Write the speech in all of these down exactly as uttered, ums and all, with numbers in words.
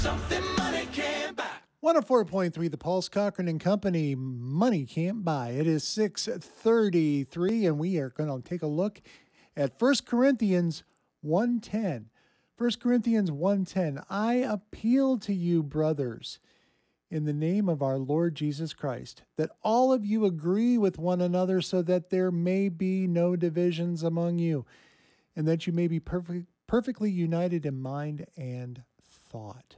Something money can't buy. one oh four point three The Pulse, Cochran and Company, Money Can't Buy. It is six thirty-three, and we are going to take a look at First Corinthians one ten. First Corinthians one ten, I appeal to you, brothers, in the name of our Lord Jesus Christ, that all of you agree with one another so that there may be no divisions among you, and that you may be perfect, perfectly united in mind and thought.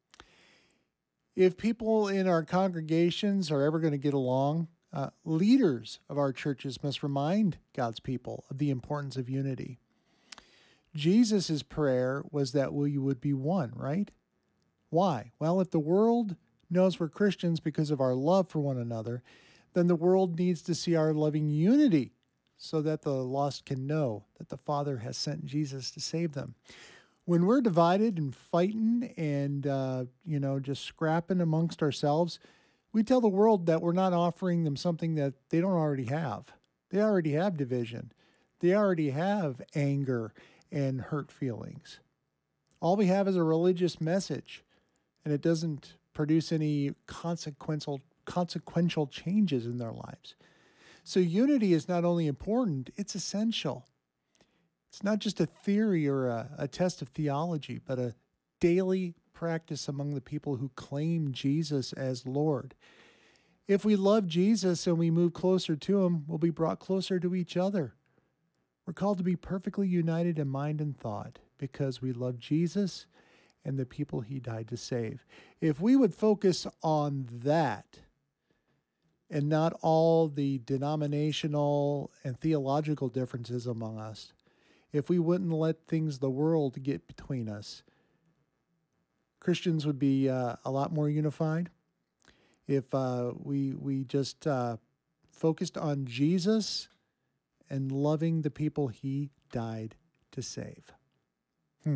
If people in our congregations are ever going to get along, uh, leaders of our churches must remind God's people of the importance of unity. Jesus' prayer was that we would be one, right? Why? Well, if the world knows we're Christians because of our love for one another, then the world needs to see our loving unity so that the lost can know that the Father has sent Jesus to save them. When we're divided and fighting and, uh, you know, just scrapping amongst ourselves, we tell the world that we're not offering them something that they don't already have. They already have division. They already have anger and hurt feelings. All we have is a religious message, and it doesn't produce any consequential consequential changes in their lives. So unity is not only important, it's essential. It's not just a theory or a, a test of theology, but a daily practice among the people who claim Jesus as Lord. If we love Jesus and we move closer to him, we'll be brought closer to each other. We're called to be perfectly united in mind and thought because we love Jesus and the people he died to save. If we would focus on that and not all the denominational and theological differences among us, if we wouldn't let things the world get between us, Christians would be uh, a lot more unified. If uh, we we just uh, focused on Jesus and loving the people he died to save. Hmm.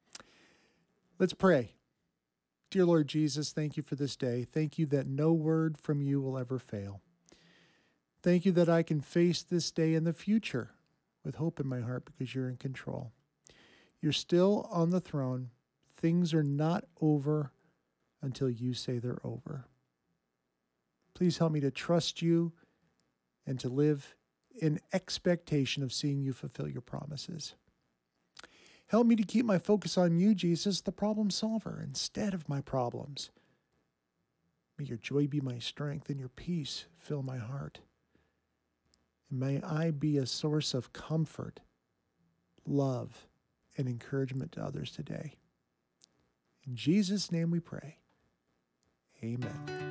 Let's pray. Dear Lord Jesus, thank you for this day. Thank you that no word from you will ever fail. Thank you that I can face this day in the future with hope in my heart because you're in control. You're still on the throne. Things are not over until you say they're over. Please help me to trust you and to live in expectation of seeing you fulfill your promises. Help me to keep my focus on you, Jesus, the problem solver, instead of my problems. May your joy be my strength and your peace fill my heart. And may I be a source of comfort, love, and encouragement to others today. In Jesus' name we pray. Amen.